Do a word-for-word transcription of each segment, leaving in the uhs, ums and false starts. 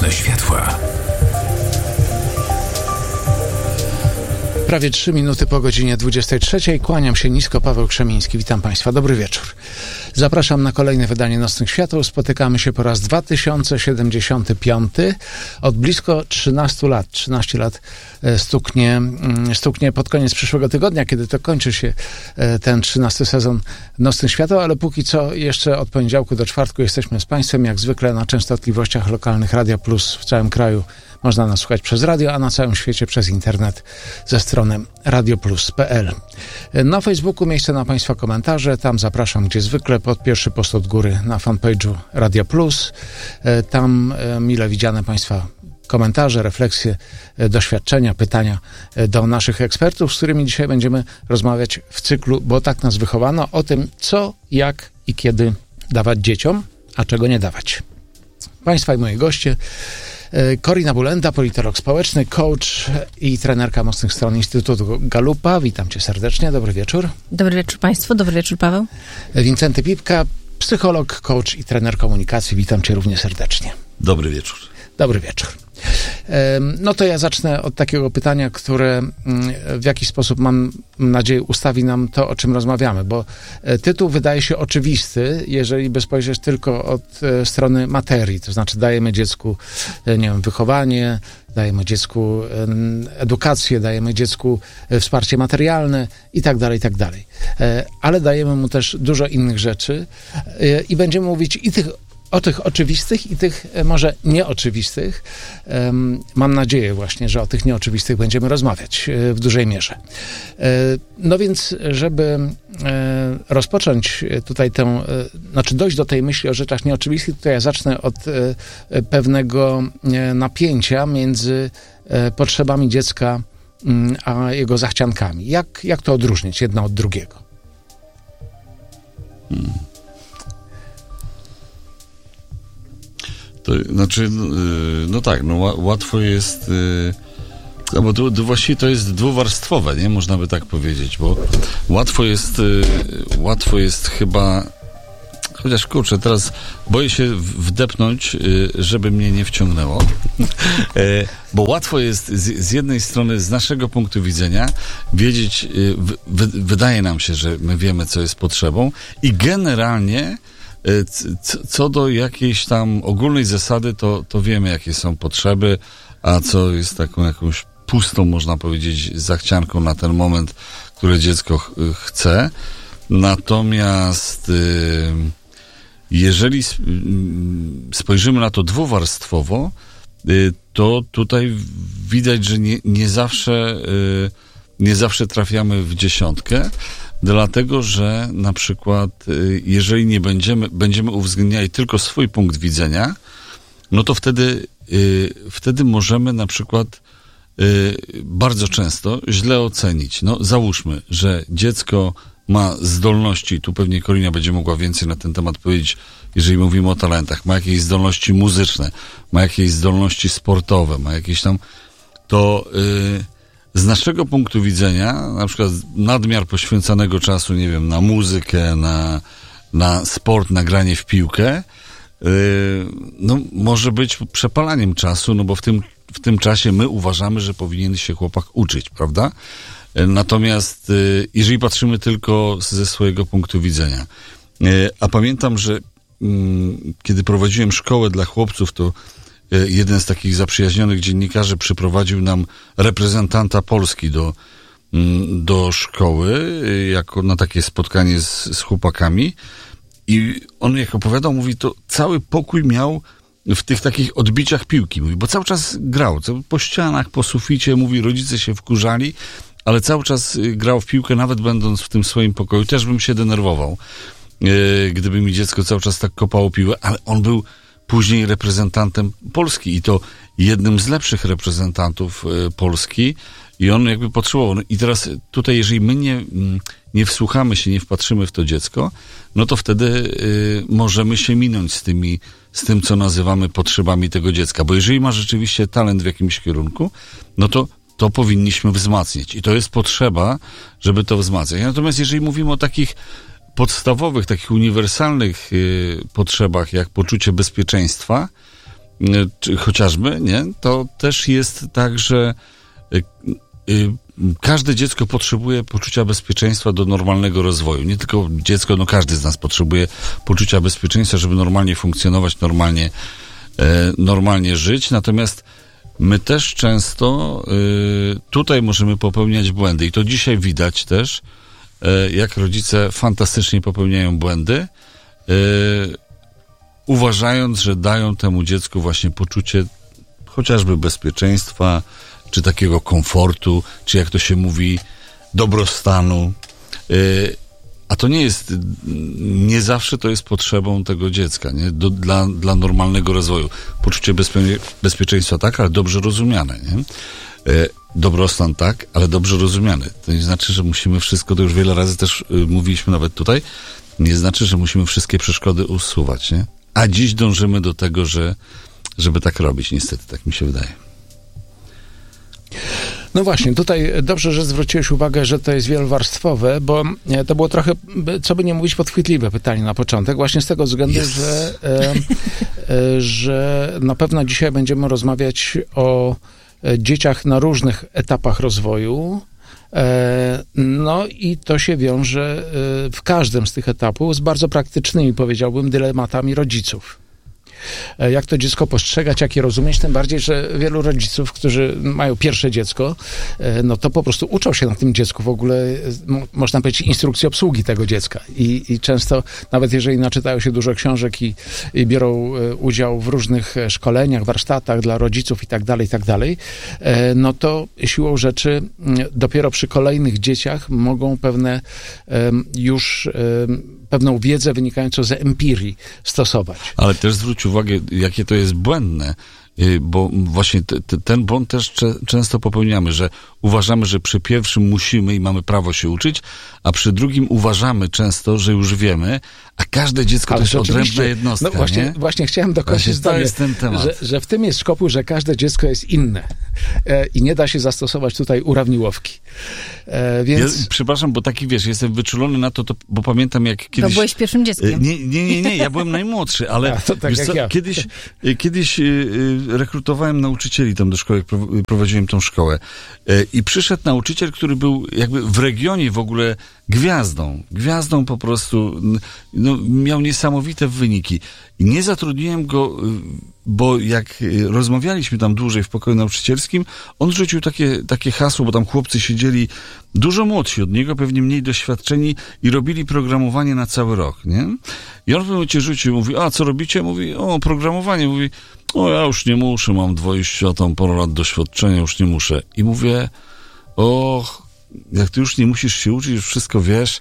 Nocne światła. Prawie trzy minuty po godzinie dwudziestej trzeciej. Kłaniam się nisko, Paweł Krzemiński. Witam Państwa. Dobry wieczór. Zapraszam na kolejne wydanie Nocnych Świateł. Spotykamy się po raz dwa tysiące siedemdziesiąty piąty. Od blisko trzynastu lat. trzynaście lat stuknie, stuknie pod koniec przyszłego tygodnia, kiedy to kończy się ten trzynasty sezon Nocnych Świateł, ale póki co jeszcze od poniedziałku do czwartku jesteśmy z Państwem, jak zwykle na częstotliwościach lokalnych Radia Plus w całym kraju. Można nas słuchać przez radio, a na całym świecie przez internet ze strony radioplus kropka p l. Na Facebooku miejsce na Państwa komentarze. Tam zapraszam, gdzie zwykle, pod pierwszy post od góry na fanpage'u Radio Plus. Tam mile widziane Państwa komentarze, refleksje, doświadczenia, pytania do naszych ekspertów, z którymi dzisiaj będziemy rozmawiać w cyklu, bo tak nas wychowano, o tym, co, jak i kiedy dawać dzieciom, a czego nie dawać. Państwa i moi goście: Korina Bulenda, politolog społeczny, coach i trenerka Mocnych Stron Instytutu Galupa. Witam Cię serdecznie, dobry wieczór. Dobry wieczór Państwu, dobry wieczór Paweł. Wincenty Pipka, psycholog, coach i trener komunikacji. Witam Cię równie serdecznie. Dobry wieczór. Dobry wieczór. No to ja zacznę od takiego pytania, które w jakiś sposób, mam nadzieję, ustawi nam to, o czym rozmawiamy, bo tytuł wydaje się oczywisty, jeżeli by spojrzeć tylko od strony materii, to znaczy dajemy dziecku, nie wiem, wychowanie, dajemy dziecku edukację, dajemy dziecku wsparcie materialne i tak dalej, i tak dalej. Ale dajemy mu też dużo innych rzeczy i będziemy mówić i tych o tych oczywistych i tych może nieoczywistych. Mam nadzieję właśnie, że o tych nieoczywistych będziemy rozmawiać w dużej mierze. No więc, żeby rozpocząć tutaj tę, znaczy dojść do tej myśli o rzeczach nieoczywistych, to ja zacznę od pewnego napięcia między potrzebami dziecka a jego zachciankami. Jak, jak to odróżnić jedno od drugiego? Hmm. To znaczy, no tak, no łatwo jest, no bo tu, tu właściwie to jest dwuwarstwowe, nie? Można by tak powiedzieć, bo łatwo jest, łatwo jest chyba, chociaż kurczę, teraz boję się wdepnąć, żeby mnie nie wciągnęło, bo łatwo jest z, z jednej strony, z naszego punktu widzenia, wiedzieć, w, wydaje nam się, że my wiemy, co jest potrzebą i generalnie co do jakiejś tam ogólnej zasady, to, to wiemy, jakie są potrzeby, a co jest taką jakąś pustą, można powiedzieć, zachcianką na ten moment, które dziecko ch- chce. Natomiast jeżeli spojrzymy na to dwuwarstwowo, to tutaj widać, że nie, nie zawsze nie zawsze trafiamy w dziesiątkę, dlatego, że na przykład jeżeli nie będziemy, będziemy uwzględniali tylko swój punkt widzenia, no to wtedy, wtedy możemy na przykład bardzo często źle ocenić. No załóżmy, że dziecko ma zdolności, tu pewnie Korina będzie mogła więcej na ten temat powiedzieć, jeżeli mówimy o talentach, ma jakieś zdolności muzyczne, ma jakieś zdolności sportowe, ma jakieś tam, to yy, z naszego punktu widzenia, na przykład nadmiar poświęcanego czasu, nie wiem, na muzykę, na, na sport, na granie w piłkę, yy, no może być przepalaniem czasu, no bo w tym, w tym czasie my uważamy, że powinien się chłopak uczyć, prawda? Natomiast jeżeli patrzymy tylko ze swojego punktu widzenia, a pamiętam, że kiedy prowadziłem szkołę dla chłopców, to jeden z takich zaprzyjaźnionych dziennikarzy przyprowadził nam reprezentanta Polski do, do szkoły, jako na takie spotkanie z, z chłopakami, i on jak opowiadał, mówi, to cały pokój miał w tych takich odbiciach piłki, mówi, bo cały czas grał, po ścianach, po suficie, mówi, rodzice się wkurzali, ale cały czas grał w piłkę, nawet będąc w tym swoim pokoju. Też bym się denerwował, gdyby mi dziecko cały czas tak kopało piłę, ale on był później reprezentantem Polski i to jednym z lepszych reprezentantów Polski i on jakby potrzebował. I teraz tutaj, jeżeli my nie, nie wsłuchamy się, nie wpatrzymy w to dziecko, no to wtedy y, możemy się minąć z tymi, z tym, co nazywamy potrzebami tego dziecka. Bo jeżeli ma rzeczywiście talent w jakimś kierunku, no to to powinniśmy wzmacniać. I to jest potrzeba, żeby to wzmacniać. Natomiast jeżeli mówimy o takich podstawowych, takich uniwersalnych y, potrzebach, jak poczucie bezpieczeństwa, czy chociażby, nie? To też jest tak, że y, y, każde dziecko potrzebuje poczucia bezpieczeństwa do normalnego rozwoju. Nie tylko dziecko, no każdy z nas potrzebuje poczucia bezpieczeństwa, żeby normalnie funkcjonować, normalnie, e, normalnie żyć. Natomiast my też często e, tutaj możemy popełniać błędy. I to dzisiaj widać też, e, jak rodzice fantastycznie popełniają błędy, e, uważając, że dają temu dziecku właśnie poczucie chociażby bezpieczeństwa, czy takiego komfortu, czy jak to się mówi, dobrostanu. Yy, a to nie jest, nie zawsze to jest potrzebą tego dziecka, nie? Do, dla, dla normalnego rozwoju. Poczucie bezpie, bezpieczeństwa tak, ale dobrze rozumiane, nie? Yy, dobrostan tak, ale dobrze rozumiany. To nie znaczy, że musimy wszystko, to już wiele razy też yy, mówiliśmy nawet tutaj, nie znaczy, że musimy wszystkie przeszkody usuwać, nie? A dziś dążymy do tego, że, żeby tak robić, niestety, tak mi się wydaje. No właśnie, tutaj dobrze, że zwróciłeś uwagę, że to jest wielowarstwowe, bo to było trochę, co by nie mówić, podchwytliwe pytanie na początek, właśnie z tego względu, yes. że, e, e, że na pewno dzisiaj będziemy rozmawiać o dzieciach na różnych etapach rozwoju. E, no i to się wiąże w każdym z tych etapów z bardzo praktycznymi, powiedziałbym, dylematami rodziców. Jak to dziecko postrzegać, jak je rozumieć, tym bardziej, że wielu rodziców, którzy mają pierwsze dziecko, no to po prostu uczą się na tym dziecku w ogóle, można powiedzieć, instrukcji obsługi tego dziecka. I, i często, nawet jeżeli naczytają się dużo książek i, i biorą udział w różnych szkoleniach, warsztatach dla rodziców i tak dalej, i tak dalej, no to siłą rzeczy dopiero przy kolejnych dzieciach mogą pewne już pewną wiedzę wynikającą z empirii stosować. Ale też zwróć uwagę, jakie to jest błędne, bo właśnie te, te, ten błąd też cze, często popełniamy, że uważamy, że przy pierwszym musimy i mamy prawo się uczyć, a przy drugim uważamy często, że już wiemy, a każde dziecko Ale to jest odrębna jednostka. No właśnie, nie? właśnie chciałem dokończyć zdanie, że, że w tym jest szkopuł, że każde dziecko jest inne e, i nie da się zastosować tutaj urawniłowki. E, więc... Ja, przepraszam, bo taki, wiesz, jestem wyczulony na to, to bo pamiętam jak kiedyś... To byłeś pierwszym dzieckiem. Nie, nie, nie, nie ja byłem najmłodszy, ale a, to tak jak co, ja. kiedyś, kiedyś rekrutowałem nauczycieli tam do szkoły, prowadziłem tą szkołę i przyszedł nauczyciel, który był jakby w regionie w ogóle gwiazdą, gwiazdą po prostu, no, miał niesamowite wyniki. I nie zatrudniłem go, bo jak rozmawialiśmy tam dłużej w pokoju nauczycielskim, on rzucił takie, takie hasło, bo tam chłopcy siedzieli dużo młodsi od niego, pewnie mniej doświadczeni i robili programowanie na cały rok, nie? I on w pewnym momencie rzucił, mówi, a co robicie? Mówi, o, programowanie. Mówi, o, ja już nie muszę, mam dwudziestą parę lat doświadczenia, już nie muszę. I mówię, o, jak ty już nie musisz się uczyć, już wszystko wiesz,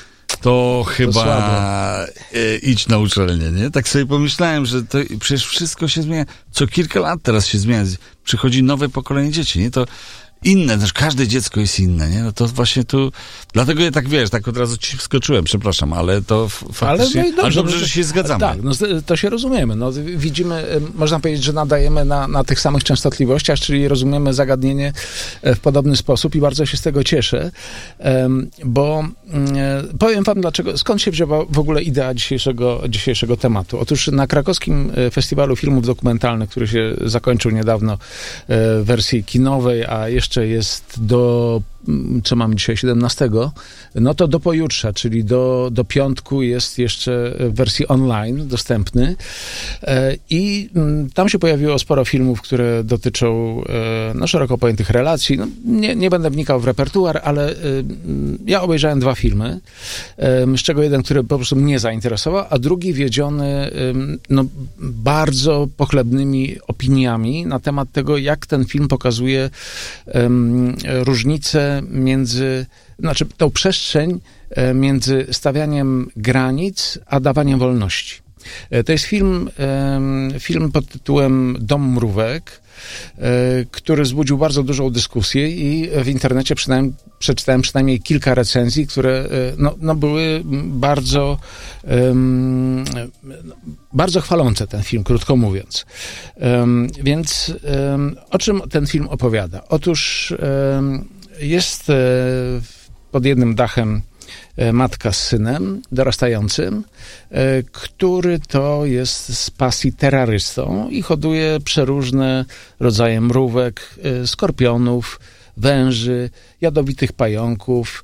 to chyba e, idź na uczelnię, nie? Tak sobie pomyślałem, że to przecież wszystko się zmienia. Co kilka lat teraz się zmienia. Przychodzi nowe pokolenie dzieci, nie? To inne, znaczy każde dziecko jest inne, nie? No to właśnie tu, dlatego ja tak, wiesz, tak od razu ci wskoczyłem, przepraszam, ale to faktycznie, ale, no i dobrze, ale dobrze, że się zgadzamy. Tak, no to się rozumiemy. No, widzimy, można powiedzieć, że nadajemy na, na tych samych częstotliwościach, czyli rozumiemy zagadnienie w podobny sposób i bardzo się z tego cieszę, bo powiem wam dlaczego, skąd się wzięła w ogóle idea dzisiejszego, dzisiejszego tematu. Otóż na krakowskim festiwalu filmów dokumentalnych, który się zakończył niedawno w wersji kinowej, a jeszcze jeszcze jest do, co mamy dzisiaj, siedemnastego, no to do pojutrze, czyli do, do piątku jest jeszcze w wersji online dostępny i tam się pojawiło sporo filmów, które dotyczą no, szeroko pojętych relacji. No, nie, nie będę wnikał w repertuar, ale ja obejrzałem dwa filmy, z czego jeden, który po prostu mnie zainteresował, a drugi wiedziony no, bardzo pochlebnymi opiniami na temat tego, jak ten film pokazuje um, różnicę między, znaczy tą przestrzeń między stawianiem granic, a dawaniem wolności. To jest film, um, film pod tytułem Dom mrówek, który wzbudził bardzo dużą dyskusję i w internecie przynajmniej, przeczytałem przynajmniej kilka recenzji, które no, no były bardzo um, bardzo chwalące ten film, krótko mówiąc. Um, więc um, o czym ten film opowiada? Otóż um, jest pod jednym dachem matka z synem dorastającym, który to jest z pasji terrorystą i hoduje przeróżne rodzaje mrówek, skorpionów, węży, jadowitych pająków,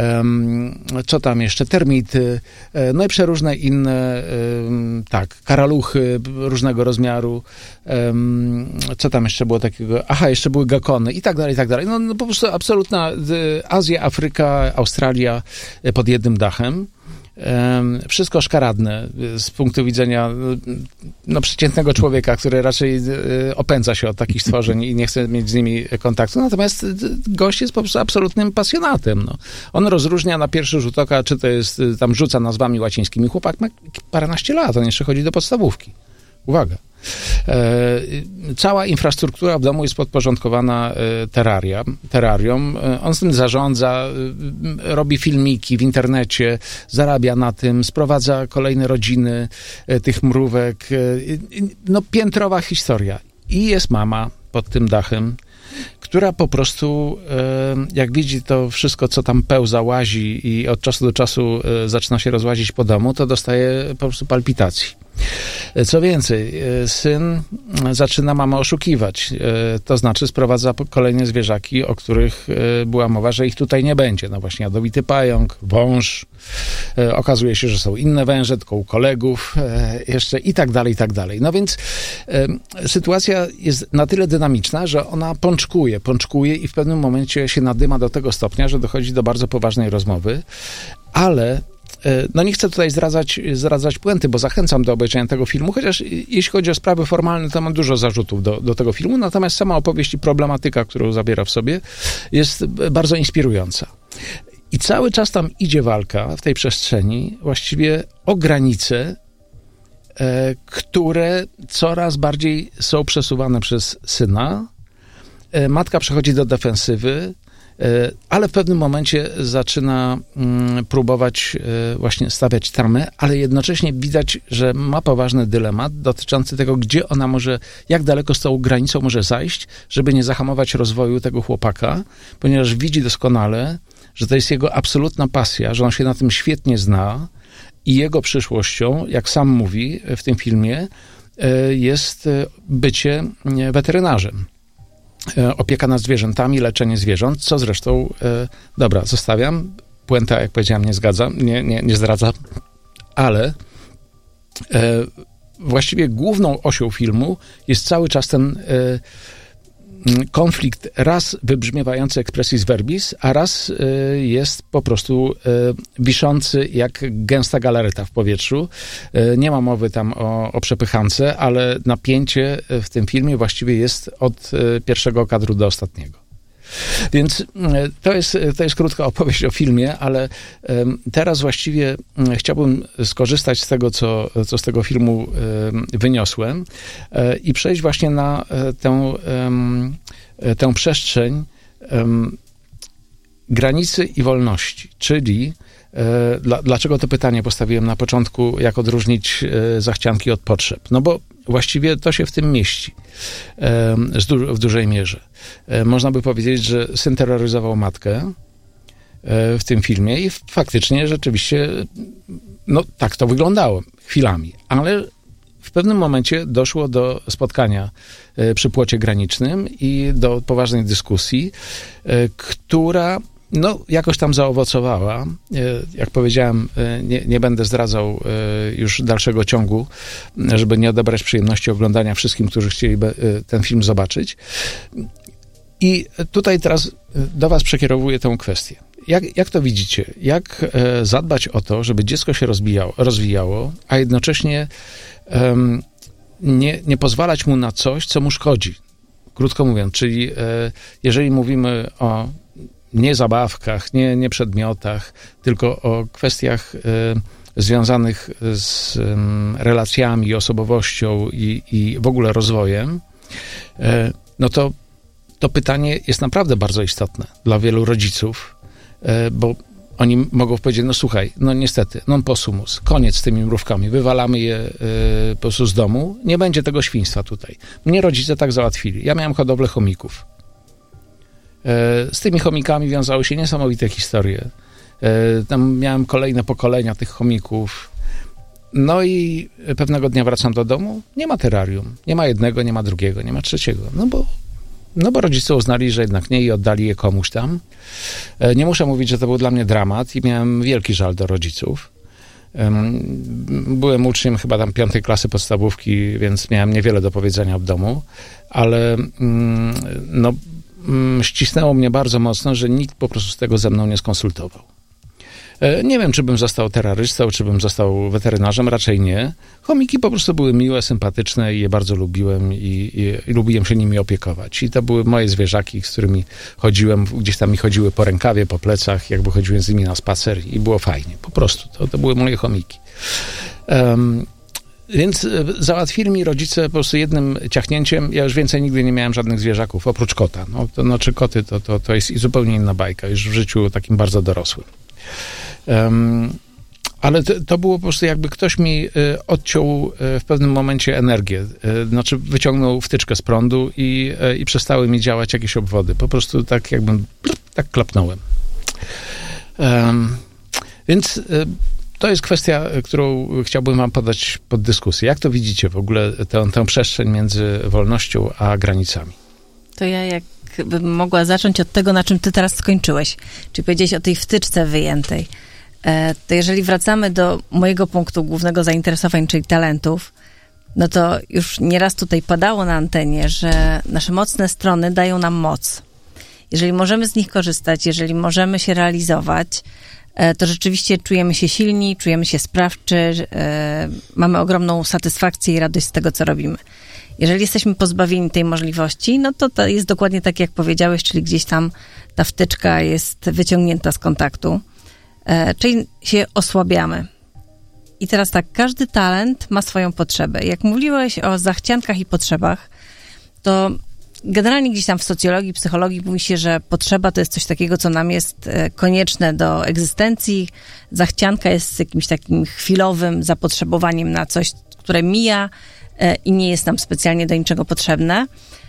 co tam jeszcze, termity, no i przeróżne inne, tak, karaluchy różnego rozmiaru, co tam jeszcze było takiego, aha, jeszcze były gakony i tak dalej, i tak dalej. No, no po prostu absolutna Azja, Afryka, Australia pod jednym dachem. Wszystko szkaradne z punktu widzenia no, przeciętnego człowieka, który raczej opędza się od takich stworzeń i nie chce mieć z nimi kontaktu. Natomiast gość jest po prostu absolutnym pasjonatem. No. On rozróżnia na pierwszy rzut oka, czy to jest, tam rzuca nazwami łacińskimi. Chłopak ma paręnaście lat, on jeszcze chodzi do podstawówki. Uwaga. E, cała infrastruktura w domu jest podporządkowana e, terraria, terrarium. E, on z tym zarządza, e, robi filmiki w internecie, zarabia na tym, sprowadza kolejne rodziny e, tych mrówek. E, no piętrowa historia. I jest mama pod tym dachem, która po prostu, jak widzi to wszystko, co tam pełza, łazi i od czasu do czasu zaczyna się rozłazić po domu, to dostaje po prostu palpitacji. Co więcej, syn zaczyna mamę oszukiwać. To znaczy sprowadza kolejne zwierzaki, o których była mowa, że ich tutaj nie będzie. No właśnie jadowity pająk, wąż. Okazuje się, że są inne węże, tylko u kolegów jeszcze i tak dalej, i tak dalej. No więc sytuacja jest na tyle dynamiczna, że ona pączkuje, pączkuje i w pewnym momencie się nadyma do tego stopnia, że dochodzi do bardzo poważnej rozmowy, ale no nie chcę tutaj zdradzać, zdradzać puenty, bo zachęcam do obejrzenia tego filmu, chociaż jeśli chodzi o sprawy formalne, to mam dużo zarzutów do, do tego filmu, natomiast sama opowieść i problematyka, którą zawiera w sobie, jest bardzo inspirująca. I cały czas tam idzie walka w tej przestrzeni właściwie o granice, e, które coraz bardziej są przesuwane przez syna. E, matka przechodzi do defensywy, ale w pewnym momencie zaczyna mm, próbować y, właśnie stawiać tamę, ale jednocześnie widać, że ma poważny dylemat dotyczący tego, gdzie ona może, jak daleko z tą granicą może zajść, żeby nie zahamować rozwoju tego chłopaka, ponieważ widzi doskonale, że to jest jego absolutna pasja, że on się na tym świetnie zna i jego przyszłością, jak sam mówi w tym filmie, y, jest bycie weterynarzem. Opieka nad zwierzętami, leczenie zwierząt, co zresztą, e, dobra, zostawiam. Puenta, jak powiedziałem, nie zgadza, nie, nie, nie zdradza, ale e, właściwie główną osią filmu jest cały czas ten e, konflikt raz wybrzmiewający expressis verbis, a raz y, jest po prostu y, wiszący jak gęsta galareta w powietrzu. Y, nie ma mowy tam o, o przepychance, ale napięcie w tym filmie właściwie jest od y, pierwszego kadru do ostatniego. Więc y, to jest, to jest krótka opowieść o filmie, ale y, teraz właściwie y, chciałbym skorzystać z tego, co, co z tego filmu y, wyniosłem y, i przejść właśnie na y, tę, y, tę przestrzeń y, granicy i wolności, czyli y, dla, dlaczego to pytanie postawiłem na początku, jak odróżnić y, zachcianki od potrzeb? No bo właściwie to się w tym mieści y, du- w dużej mierze. Y, można by powiedzieć, że syn terroryzował matkę y, w tym filmie i faktycznie rzeczywiście no tak to wyglądało chwilami, ale w pewnym momencie doszło do spotkania y, przy płocie granicznym i do poważnej dyskusji, y, która no, jakoś tam zaowocowała. Jak powiedziałem, nie, nie będę zdradzał już dalszego ciągu, żeby nie odebrać przyjemności oglądania wszystkim, którzy chcieliby ten film zobaczyć. I tutaj teraz do was przekierowuję tę kwestię. Jak, jak to widzicie? Jak zadbać o to, żeby dziecko się rozbijało, rozwijało, a jednocześnie um, nie, nie pozwalać mu na coś, co mu szkodzi? Krótko mówiąc, czyli jeżeli mówimy o nie zabawkach, nie, nie przedmiotach, tylko o kwestiach y, związanych z y, relacjami, osobowością i, i w ogóle rozwojem, y, no to to pytanie jest naprawdę bardzo istotne dla wielu rodziców, y, bo oni mogą powiedzieć, no słuchaj, no niestety, non possumus, koniec z tymi mrówkami, wywalamy je y, po prostu z domu, nie będzie tego świństwa tutaj. Mnie rodzice tak załatwili. Ja miałem hodowlę chomików. Z tymi chomikami wiązały się niesamowite historie. Tam miałem kolejne pokolenia tych chomików. No i pewnego dnia wracam do domu, nie ma terrarium. Nie ma jednego, nie ma drugiego, nie ma trzeciego. No bo, no bo rodzice uznali, że jednak nie i oddali je komuś tam. Nie muszę mówić, że to był dla mnie dramat i miałem wielki żal do rodziców. Byłem uczniem chyba tam piątej klasy podstawówki, więc miałem niewiele do powiedzenia w domu, ale no, ścisnęło mnie bardzo mocno, że nikt po prostu z tego ze mną nie skonsultował. Nie wiem, czy bym został terrorystą, czy bym został weterynarzem, raczej nie. Chomiki po prostu były miłe, sympatyczne i je bardzo lubiłem i, i, i lubiłem się nimi opiekować. I to były moje zwierzaki, z którymi chodziłem, gdzieś tam mi chodziły po rękawie, po plecach, jakby chodziłem z nimi na spacer i było fajnie. Po prostu, to, to były moje chomiki. Um, Więc załatwili mi rodzice po prostu jednym ciachnięciem. Ja już więcej nigdy nie miałem żadnych zwierzaków, oprócz kota. No, to znaczy koty to, to, to jest zupełnie inna bajka, już w życiu takim bardzo dorosłym. Um, ale to, to było po prostu jakby ktoś mi y, odciął y, w pewnym momencie energię. Y, znaczy wyciągnął wtyczkę z prądu i, y, i przestały mi działać jakieś obwody. Po prostu tak jakbym tak klapnąłem. Um, więc y, to jest kwestia, którą chciałbym wam podać pod dyskusję. Jak to widzicie w ogóle tę, tę przestrzeń między wolnością a granicami? To ja jakbym mogła zacząć od tego, na czym ty teraz skończyłeś. Czyli powiedziałeś o tej wtyczce wyjętej. To jeżeli wracamy do mojego punktu głównego zainteresowań, czyli talentów, no to już nieraz tutaj padało na antenie, że nasze mocne strony dają nam moc. Jeżeli możemy z nich korzystać, jeżeli możemy się realizować, to rzeczywiście czujemy się silni, czujemy się sprawczy, mamy ogromną satysfakcję i radość z tego, co robimy. Jeżeli jesteśmy pozbawieni tej możliwości, no to to jest dokładnie tak, jak powiedziałeś, czyli gdzieś tam ta wtyczka jest wyciągnięta z kontaktu, czyli się osłabiamy. I teraz tak, każdy talent ma swoją potrzebę. Jak mówiłeś o zachciankach i potrzebach, to generalnie gdzieś tam w socjologii, psychologii mówi się, że potrzeba to jest coś takiego, co nam jest konieczne do egzystencji. Zachcianka jest jakimś takim chwilowym zapotrzebowaniem na coś, które mija i nie jest nam specjalnie do niczego potrzebne.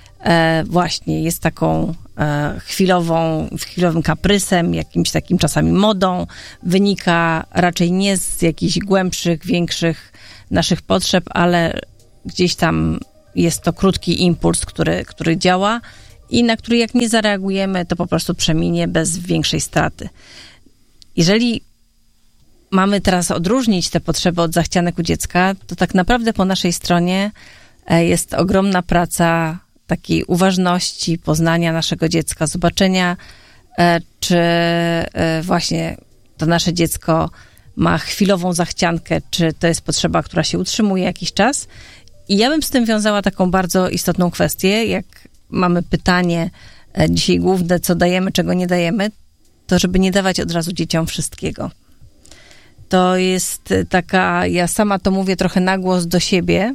Właśnie jest taką chwilową, chwilowym kaprysem, jakimś takim czasami modą. Wynika raczej nie z jakichś głębszych, większych naszych potrzeb, ale gdzieś tam jest to krótki impuls, który, który działa i na który jak nie zareagujemy, to po prostu przeminie bez większej straty. Jeżeli mamy teraz odróżnić te potrzeby od zachcianek u dziecka, to tak naprawdę po naszej stronie jest ogromna praca takiej uważności, poznania naszego dziecka, zobaczenia, czy właśnie to nasze dziecko ma chwilową zachciankę, czy to jest potrzeba, która się utrzymuje jakiś czas. I ja bym z tym wiązała taką bardzo istotną kwestię, jak mamy pytanie dzisiaj główne, co dajemy, czego nie dajemy, to żeby nie dawać od razu dzieciom wszystkiego. To jest taka, ja sama to mówię trochę na głos do siebie,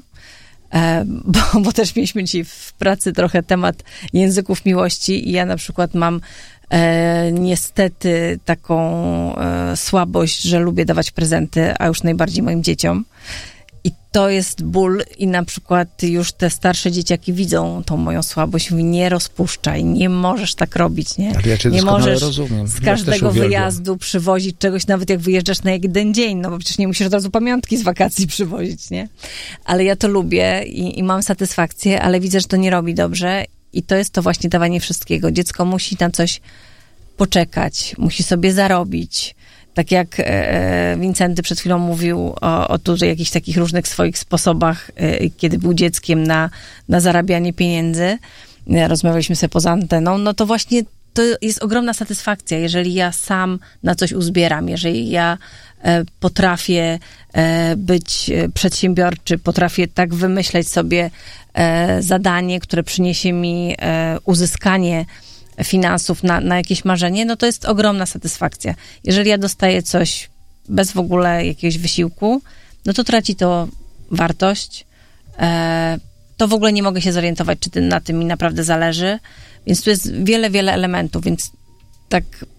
bo, bo też mieliśmy dzisiaj w pracy trochę temat języków miłości i ja na przykład mam e, niestety taką e, słabość, że lubię dawać prezenty, a już najbardziej moim dzieciom. I to jest ból i na przykład już te starsze dzieciaki widzą tą moją słabość. Mówi, nie rozpuszczaj, nie możesz tak robić, nie? Ale ja cię nie możesz rozumiem. z każdego wyjazdu przywozić czegoś, nawet jak wyjeżdżasz na jeden dzień, no bo przecież nie musisz od razu pamiątki z wakacji przywozić, nie? Ale ja to lubię i, i mam satysfakcję, ale widzę, że to nie robi dobrze i to jest to właśnie dawanie wszystkiego. Dziecko musi na coś poczekać, musi sobie zarobić. Tak jak e, Wincenty przed chwilą mówił o, o tutaj jakichś takich różnych swoich sposobach, e, kiedy był dzieckiem na, na zarabianie pieniędzy, e, rozmawialiśmy sobie poza anteną, no to właśnie to jest ogromna satysfakcja, jeżeli ja sam na coś uzbieram, jeżeli ja e, potrafię e, być przedsiębiorczy, potrafię tak wymyśleć sobie e, zadanie, które przyniesie mi e, uzyskanie finansów na, na jakieś marzenie, no to jest ogromna satysfakcja. Jeżeli ja dostaję coś bez w ogóle jakiegoś wysiłku, no to traci to wartość. E, to w ogóle nie mogę się zorientować, czy na tym mi naprawdę zależy. Więc tu jest wiele, wiele elementów, więc tak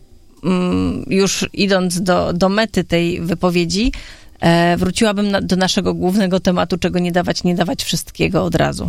mm, już idąc do, do mety tej wypowiedzi, e, wróciłabym na, do naszego głównego tematu, czego nie dawać, nie dawać wszystkiego od razu.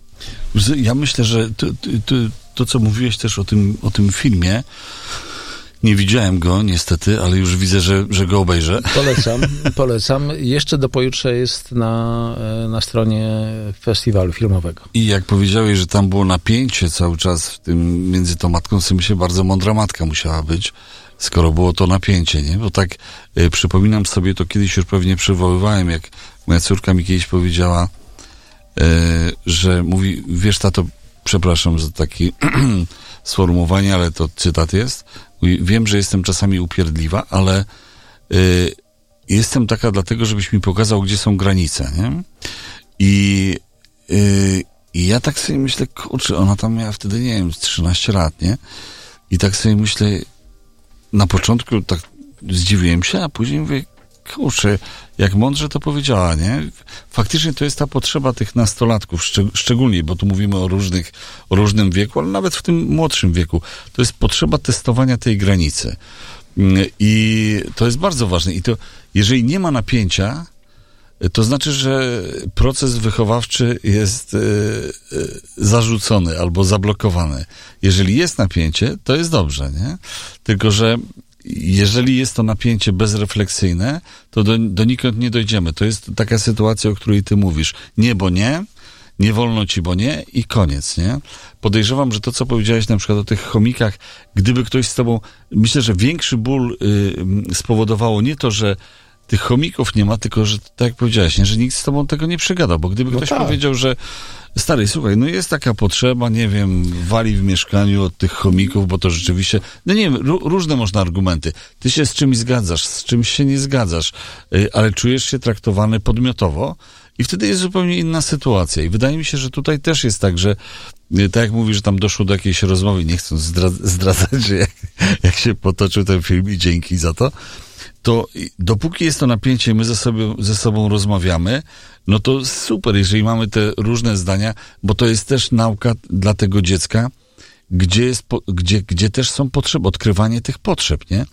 Ja myślę, że to, to, to co mówiłeś też o tym, o tym filmie, Nie widziałem go niestety, ale już widzę, że, że go obejrzę. Polecam, polecam. Jeszcze do pojutrze jest na, na stronie festiwalu filmowego. I jak powiedziałeś, że tam było napięcie cały czas w tym między tą matką, sobie myślę, bardzo mądra matka musiała być, skoro było to napięcie, nie? Bo tak y, przypominam sobie, to kiedyś już pewnie przywoływałem, jak moja córka mi kiedyś powiedziała, y, że mówi, wiesz tato, przepraszam za takie sformułowanie, ale to cytat jest, mówi, wiem, że jestem czasami upierdliwa, ale y, jestem taka dlatego, żebyś mi pokazał, gdzie są granice, nie? I, y, i ja tak sobie myślę, kurczę, ona tam miała wtedy, nie wiem, trzynaście lat, nie? I tak sobie myślę, na początku tak zdziwiłem się, a później mówię, kurczę, jak mądrze to powiedziała, nie? Faktycznie to jest ta potrzeba tych nastolatków, szczeg- szczególnie, bo tu mówimy o różnych, o różnym wieku, ale nawet w tym młodszym wieku. To jest potrzeba testowania tej granicy. I to jest bardzo ważne. I to, jeżeli nie ma napięcia, to znaczy, że proces wychowawczy jest y, y, zarzucony albo zablokowany. Jeżeli jest napięcie, to jest dobrze, nie? Tylko że jeżeli jest to napięcie bezrefleksyjne, to do, donikąd nie dojdziemy. To jest taka sytuacja, o której ty mówisz. Nie, bo nie, nie wolno ci, bo nie i koniec, nie? Podejrzewam, że to, co powiedziałeś na przykład o tych chomikach, gdyby ktoś z tobą, myślę, że większy ból y, spowodowało nie to, że tych chomików nie ma, tylko, że tak jak powiedziałeś, nie, że nikt z tobą tego nie przegada, bo gdyby no ktoś tak. powiedział, że stary, słuchaj, no jest taka potrzeba, nie wiem, wali w mieszkaniu od tych chomików, bo to rzeczywiście, no nie wiem, r- różne można argumenty. Ty się z czymś zgadzasz, z czymś się nie zgadzasz, yy, ale czujesz się traktowany podmiotowo i wtedy jest zupełnie inna sytuacja. I wydaje mi się, że tutaj też jest tak, że yy, tak jak mówisz, że tam doszło do jakiejś rozmowy, nie chcąc zdra- zdradzać, że jak, jak się potoczył ten film i dzięki za to, to dopóki jest to napięcie, my ze, sobie, ze sobą rozmawiamy, no to super, jeżeli mamy te różne zdania, bo to jest też nauka dla tego dziecka, gdzie, jest, gdzie, gdzie też są potrzeby, odkrywanie tych potrzeb, nie?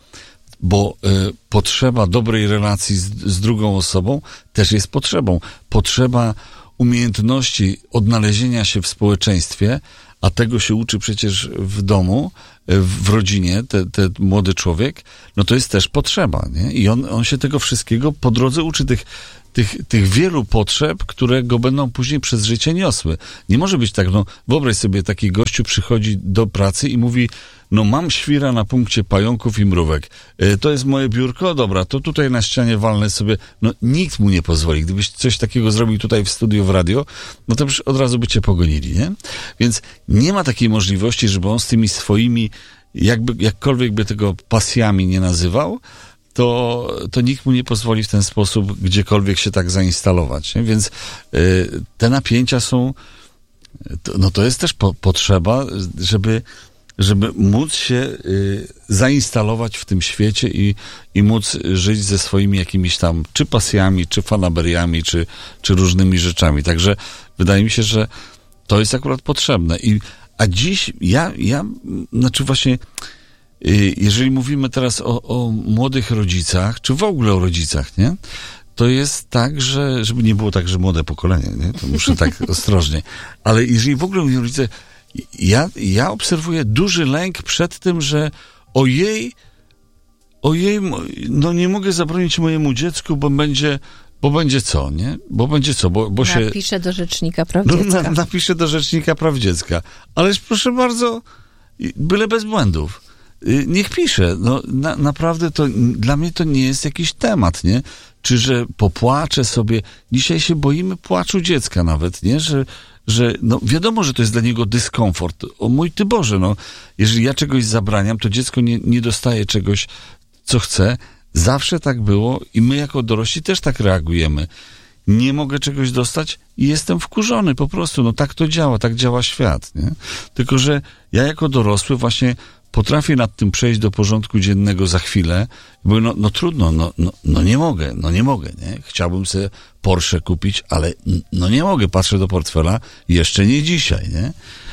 Bo y, potrzeba dobrej relacji z, z drugą osobą też jest potrzebą. Potrzeba umiejętności odnalezienia się w społeczeństwie, a tego się uczy przecież w domu, w rodzinie, ten te młody człowiek, no to jest też potrzeba, nie? I on, on się tego wszystkiego po drodze uczy, tych, tych, tych wielu potrzeb, które go będą później przez życie niosły. Nie może być tak, no wyobraź sobie, taki gościu przychodzi do pracy i mówi, no mam świra na punkcie pająków i mrówek. E, to jest moje biurko, dobra, to tutaj na ścianie walnę sobie. No nikt mu nie pozwoli. Gdybyś coś takiego zrobił tutaj w studiu w radio, no to już od razu by cię pogonili, nie? Więc nie ma takiej możliwości, żeby on z tymi swoimi, jakby, jakkolwiek by tego pasjami nie nazywał, to, to nikt mu nie pozwoli w ten sposób gdziekolwiek się tak zainstalować, nie? Więc y, te napięcia są, to, no to jest też po, potrzeba, żeby żeby móc się y, zainstalować w tym świecie i, i móc żyć ze swoimi jakimiś tam, czy pasjami, czy fanaberiami, czy, czy różnymi rzeczami. Także wydaje mi się, że to jest akurat potrzebne. I, a dziś ja, ja, znaczy właśnie, y, jeżeli mówimy teraz o, o młodych rodzicach, czy w ogóle o rodzicach, nie? To jest tak, że, żeby nie było tak, że młode pokolenie, nie? To muszę tak ostrożnie. Ale jeżeli w ogóle mówią rodzice, Ja, ja obserwuję duży lęk przed tym, że ojej, ojej, no nie mogę zabronić mojemu dziecku, bo będzie, bo będzie co, nie? Bo będzie co, bo, bo się... Napiszę do Rzecznika Praw no, Dziecka. Na, napiszę do Rzecznika Praw Dziecka. Ależ proszę bardzo, byle bez błędów. Niech pisze. No, na, naprawdę to, dla mnie to nie jest jakiś temat, nie? Czy że popłaczę sobie. Dzisiaj się boimy płaczu dziecka nawet, nie? Że że no wiadomo, że to jest dla niego dyskomfort. O mój Ty Boże, no jeżeli ja czegoś zabraniam, to dziecko nie, nie dostaje czegoś, co chce. Zawsze tak było i my jako dorośli też tak reagujemy. Nie mogę czegoś dostać i jestem wkurzony po prostu. No tak to działa, tak działa świat, nie? Tylko że ja jako dorosły właśnie potrafię nad tym przejść do porządku dziennego za chwilę, bo no, no trudno, no, no, no nie mogę, no nie mogę, nie? Chciałbym sobie Porsche kupić, ale no nie mogę, patrzę do portfela, jeszcze nie dzisiaj, nie?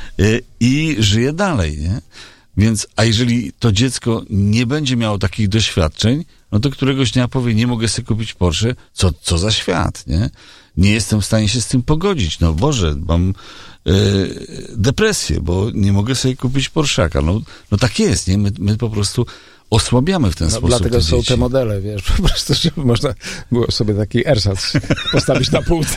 I żyję dalej, nie? Więc, a jeżeli to dziecko nie będzie miało takich doświadczeń, no to któregoś dnia powie, nie mogę sobie kupić Porsche, co, co za świat, nie? Nie jestem w stanie się z tym pogodzić, no Boże, mam depresję, bo nie mogę sobie kupić Porszaka. No, no tak jest, nie? My, my po prostu osłabiamy w ten no, sposób dlatego te są dzieci. te modele, wiesz, po prostu, żeby można było sobie taki ersatz postawić na półce.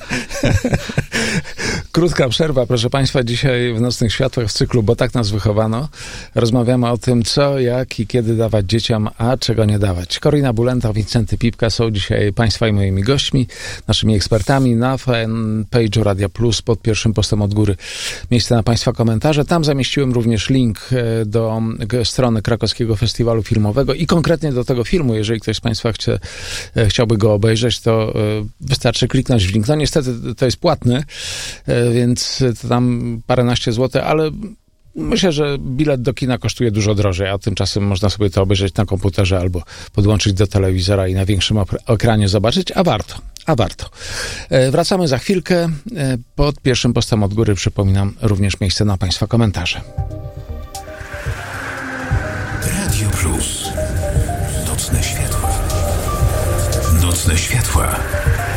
Krótka przerwa, proszę Państwa, dzisiaj w Nocnych Światłach w cyklu, bo tak nas wychowano, rozmawiamy o tym, co, jak i kiedy dawać dzieciom, a czego nie dawać. Korina Bulenta, Wincenty Pipka są dzisiaj Państwa i moimi gośćmi, naszymi ekspertami na fanpage'u Radia Plus pod pierwszym postem od góry. Miejsce na Państwa komentarze. Tam zamieściłem również link do strony Krakowskiego Festiwalu Filmowego i konkretnie do tego filmu, jeżeli ktoś z Państwa chce, chciałby go obejrzeć, to wystarczy kliknąć w link. No niestety to jest płatny, więc to tam paręnaście złotych, ale myślę, że bilet do kina kosztuje dużo drożej, a tymczasem można sobie to obejrzeć na komputerze albo podłączyć do telewizora i na większym ekranie zobaczyć, a warto, a warto. Wracamy za chwilkę. Pod pierwszym postem od góry, przypominam, również miejsce na Państwa komentarze. Radio Plus. Nocne światła. Nocne światła.